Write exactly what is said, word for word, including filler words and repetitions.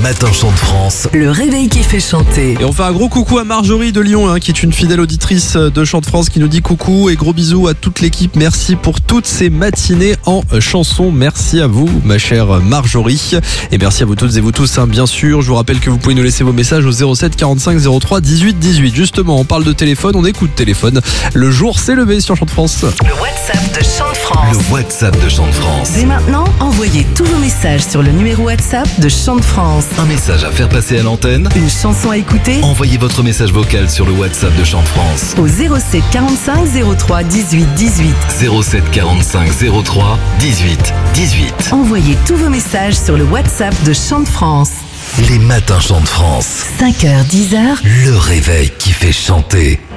matins Chant de France. Le réveil qui fait chanter. Et on fait un gros coucou à Marjorie de Lyon, hein, qui est une fidèle auditrice de Chant de France, qui nous dit coucou et gros bisous à toute l'équipe. Merci pour toutes ces matinées en chansons. Merci à vous, ma chère Marjorie. Et merci à vous toutes et vous tous, hein, bien sûr. Je vous rappelle que vous pouvez nous laisser vos messages au zéro sept quarante-cinq zéro trois dix-huit dix-huit. Justement, on parle de téléphone, on écoute téléphone. Le jour s'est levé sur Chant de France. Le WhatsApp de Chant de France. Le WhatsApp de Chant de France. Dès maintenant, envoyez tous vos messages sur le numéro WhatsApp de Chant de France. Un message à faire passer à l'antenne. Une chanson à écouter. Envoyez votre message vocal sur le WhatsApp de Chant de France. Au zéro sept quarante-cinq zéro trois dix-huit dix-huit. zéro sept quarante-cinq zéro trois dix-huit dix-huit. Envoyez tous vos messages sur le WhatsApp de Chant de France. Les matins Chant de France. cinq heures dix heures. Le réveil qui fait chanter.